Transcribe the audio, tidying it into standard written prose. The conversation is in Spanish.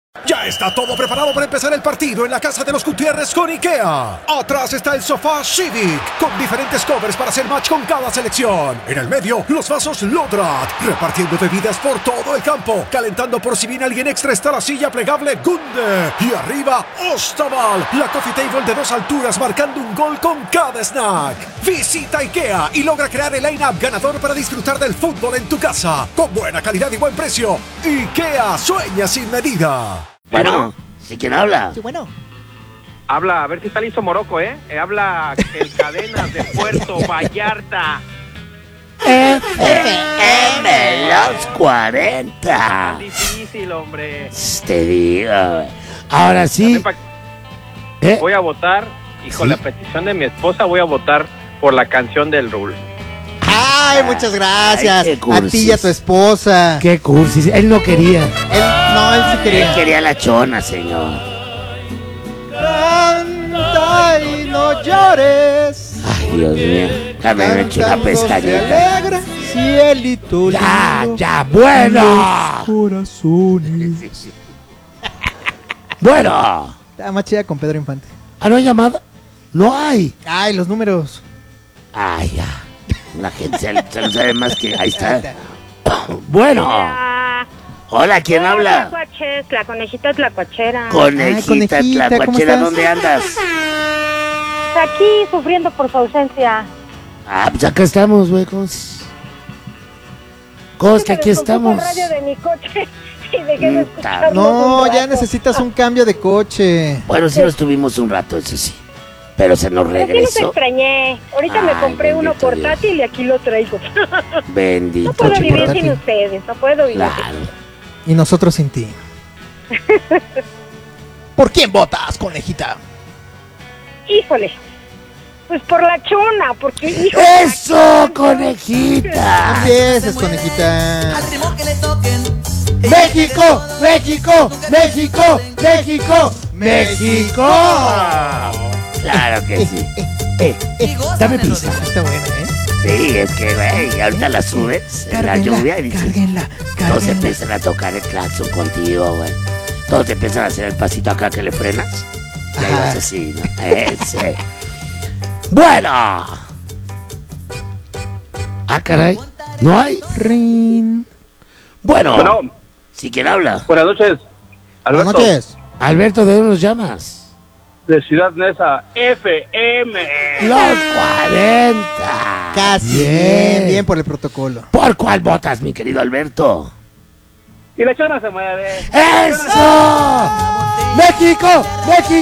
Ya está todo preparado para empezar el partido en la casa de los Gutiérrez con IKEA. Atrás está el sofá Civic, con diferentes covers para hacer match con cada selección. En el medio, los vasos Lodrat, repartiendo bebidas por todo el campo. Calentando por si viene alguien extra está la silla plegable Gunde. Y arriba, Ostaval, la coffee table de 2 alturas marcando un gol con cada snack. Visita IKEA y logra crear el line-up ganador para disfrutar del fútbol en tu casa. Con buena calidad y buen precio. IKEA sueña sin medida. Bueno, ¿sí quién habla? Sí, bueno. Habla, a ver si está listo Morocco, habla el Cadenas de Puerto Vallarta. FM los 40. Difícil, hombre. Te digo. Ahora sí. Voy a votar y con la petición de mi esposa voy a votar por la canción del Rule. Ay, muchas gracias. Ay, a ti y a tu esposa. Qué cursis. Él no quería. Él sí quería. Él quería la chona, señor. Canta y no llores. Ay, Dios mío. Déjame me echo una pestañita. Alegra, cielito Ya, lindo, ya, bueno. corazones. Bueno. Está más chida con Pedro Infante. ¿Ah, no hay llamada? No hay. Ay, los números. Ay, ya. La gente se lo sabe más que... Ahí está. Bueno. Hola, ¿quién habla? Tlacuaches, la conejita tlacuachera. Conejita, conejita, ¿cómo tlacuachera, estás? ¿dónde andas? Aquí sufriendo por su ausencia. Ah, pues acá estamos, güey. ¿Cómo es que aquí estamos? El radio de mi coche y dejé de escucharlo No, un ya rato. necesitas un cambio de coche. Bueno, sí lo estuvimos un rato, eso sí. Pero se nos Pero sí los regresó. extrañé. Ahorita me Ay, compré uno bendito portátil y aquí lo traigo. Bendito. No puedo vivir portátil. sin ustedes, no puedo vivir. Claro. Y nosotros sin ti. ¿Por quién votas, conejita? Híjole. Pues por la chona, porque hijo. ¡Eso, conejita! Empieces, conejita. ¡México! ¡México! ¡México! ¡México! ¡México! Claro que sí. Dame prisa. Está buena, ¿eh? Sí, es que, güey, ahorita la subes en la lluvia y dices... Todos empiezan a tocar el claxon contigo, güey. Todos te empiezan a hacer el pasito acá que le frenas. Y ahí Ajá. vas así, ¿no? Ese. Bueno. Ah, caray. ¿No hay? Rin. Bueno. Bueno, ¿Sí quién habla? buenas noches. Buenas Alberto, noches. Alberto, ¿de dónde nos llamas? de Ciudad Neza, FM. Los 40. Casi. Bien. Bien por el protocolo. ¿Por cuál votas, mi querido Alberto? Y la chona se mueve. ¡Eso! ¡México! ¡México!